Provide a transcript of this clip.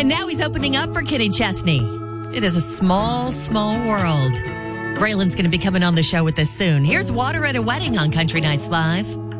And now he's opening up for Kenny Chesney. It is a small, small world. Braylon's going to be coming on the show with us soon. Here's Water at a Wedding on Country Nights Live.